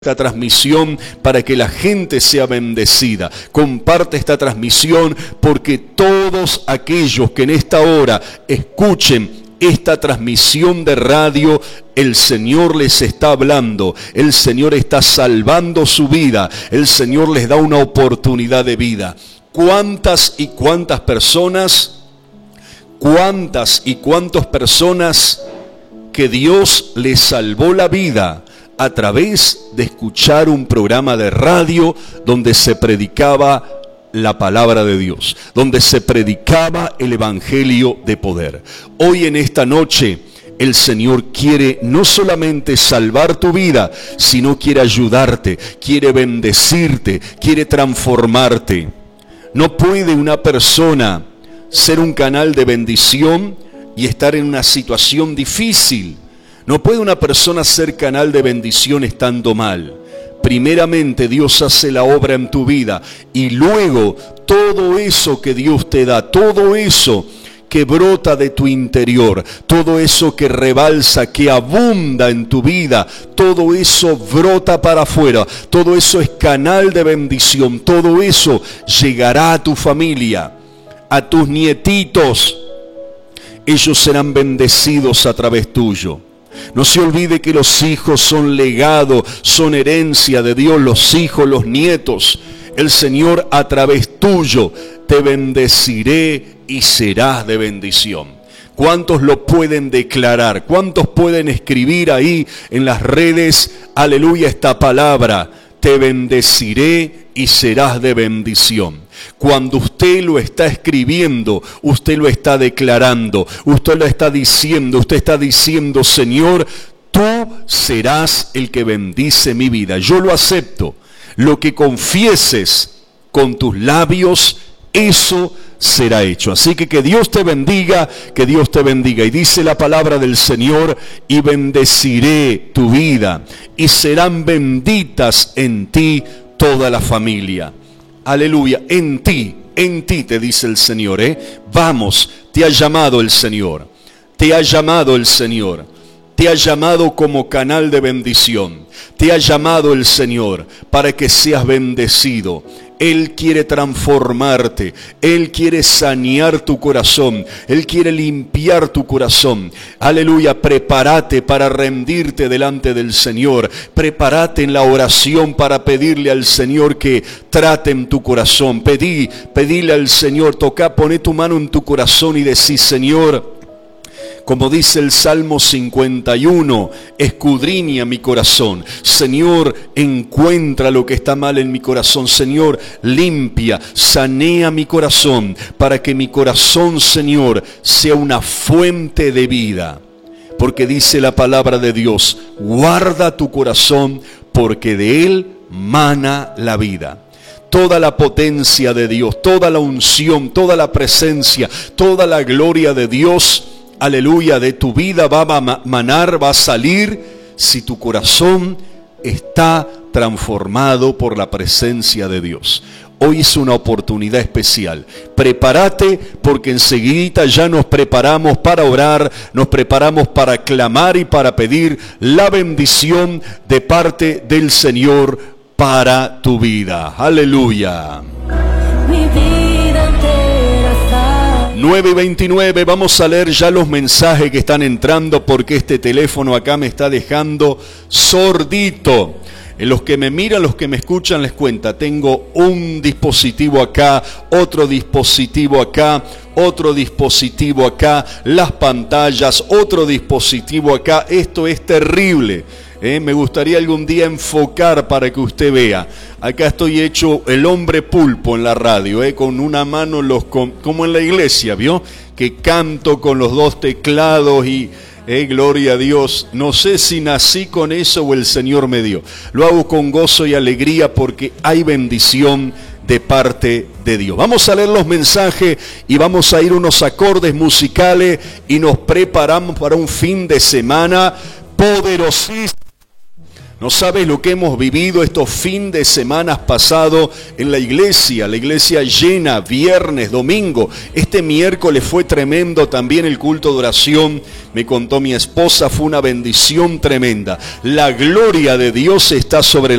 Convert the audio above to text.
esta transmisión para que la gente sea bendecida. Comparte esta transmisión porque todos aquellos que en esta hora escuchen esta transmisión de radio, el Señor les está hablando, el Señor está salvando su vida, el Señor les da una oportunidad de vida. ¿Cuántas y cuántas personas que Dios les salvó la vida a través de escuchar un programa de radio donde se predicaba la palabra de Dios, donde se predicaba el evangelio de poder? Hoy en esta noche el Señor quiere no solamente salvar tu vida, sino quiere ayudarte, quiere bendecirte, quiere transformarte. No puede una persona ser un canal de bendición y estar en una situación difícil. No puede una persona ser canal de bendición estando mal. Primeramente Dios hace la obra en tu vida y luego todo eso que Dios te da, todo eso que brota de tu interior, todo eso que rebalsa, que abunda en tu vida, todo eso brota para afuera, todo eso es canal de bendición, todo eso llegará a tu familia, a tus nietitos. Ellos serán bendecidos a través tuyo. No se olvide que los hijos son legado, son herencia de Dios, los hijos, los nietos. El Señor a través tuyo te bendeciré y serás de bendición. ¿Cuántos lo pueden declarar? ¿Cuántos pueden escribir ahí en las redes, aleluya, esta palabra? Te bendeciré y serás de bendición. Cuando usted lo está escribiendo, usted lo está declarando, usted lo está diciendo, Señor, tú serás el que bendice mi vida. Yo lo acepto. Lo que confieses con tus labios, eso será hecho. Así que Dios te bendiga, que Dios te bendiga. Y dice la palabra del Señor, y bendeciré tu vida, y serán benditas en ti toda la familia. Aleluya, en ti te dice el Señor, Vamos, te ha llamado el Señor, te ha llamado el Señor, te ha llamado como canal de bendición, te ha llamado el Señor para que seas bendecido. Él quiere transformarte, Él quiere sanear tu corazón, Él quiere limpiar tu corazón. Aleluya, prepárate para rendirte delante del Señor, prepárate en la oración para pedirle al Señor que trate en tu corazón. Pedile al Señor, poné tu mano en tu corazón y decí, Señor, como dice el Salmo 51, escudriña mi corazón. Señor, encuentra lo que está mal en mi corazón. Señor, limpia, sanea mi corazón, para que mi corazón, Señor, sea una fuente de vida. Porque dice la palabra de Dios, guarda tu corazón, porque de él mana la vida. Toda la potencia de Dios, toda la unción, toda la presencia, toda la gloria de Dios, aleluya, de tu vida va a manar, va a salir si tu corazón está transformado por la presencia de Dios. Hoy es una oportunidad especial. Prepárate porque enseguida ya nos preparamos para orar, nos preparamos para clamar y para pedir la bendición de parte del Señor para tu vida. Aleluya. 9:29, vamos a leer ya los mensajes que están entrando porque este teléfono acá me está dejando sordito. Los que me miran, los que me escuchan, les cuenta, tengo un dispositivo acá, otro dispositivo acá, otro dispositivo acá, las pantallas, otro dispositivo acá. Esto es terrible. Me gustaría algún día enfocar para que usted vea. Acá estoy hecho el hombre pulpo en la radio, con una mano como en la iglesia, ¿vio? Que canto con los dos teclados y gloria a Dios. No sé si nací con eso o el Señor me dio. Lo hago con gozo y alegría porque hay bendición de parte de Dios. Vamos a leer los mensajes y vamos a ir unos acordes musicales y nos preparamos para un fin de semana poderosísimo. No sabes lo que hemos vivido estos fines de semana pasados en la iglesia llena, viernes, domingo. Este miércoles fue tremendo también el culto de oración. Me contó mi esposa, fue una bendición tremenda. La gloria de Dios está sobre